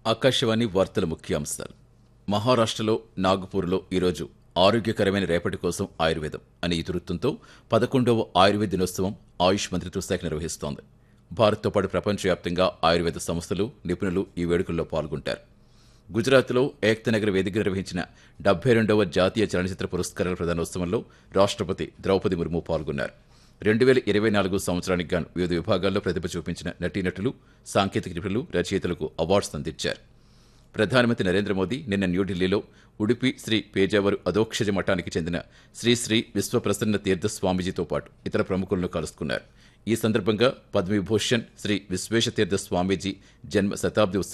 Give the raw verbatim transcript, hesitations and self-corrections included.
ఆకాశవాణి వార్తల ముఖ్యాంశాలు. మహారాష్ట్రలో నాగపూర్లో ఈరోజు ఆరోగ్యకరమైన రేపటి కోసం ఆయుర్వేదం అనే ఇతివృత్తంతో పదకొండవ ఆయుర్వేద దినోత్సవం ఆయుష్ మంత్రిత్వ శాఖ నిర్వహిస్తోంది. భారత్తో పాటు ప్రపంచవ్యాప్తంగా ఆయుర్వేద సంస్థలు, నిపుణులు ఈ వేడుకల్లో పాల్గొంటారు. గుజరాత్లో ఏక్తా నగర్ వేదిక నిర్వహించిన డెబ్బై రెండవ జాతీయ చలనచిత్ర పురస్కారాల ప్రదానోత్సవంలో రాష్ట్రపతి ద్రౌపది ముర్ము పాల్గొన్నారు. రెండు వేల ఇరవై నాలుగు సంవత్సరానికి గాను వివిధ విభాగాల్లో ప్రతిభ చూపించిన నటీనటులు, సాంకేతిక నిపుణులు, రచయితలకు అవార్డ్స్ అందించారు. ప్రధానమంత్రి నరేంద్ర మోదీ నిన్న న్యూఢిల్లీలో ఉడిపి శ్రీ పేజావరు అధోక్షజ మఠానికి చెందిన శ్రీ శ్రీ విశ్వప్రసన్న తీర్థ స్వామీజీతో పాటు ఇతర ప్రముఖులను కలుసుకున్నారు. ఈ సందర్భంగా పద్మవిభూషణ్ శ్రీ విశ్వేశతీర్థ స్వామీజీ జన్మ శతాబ్ది ఉత్సవం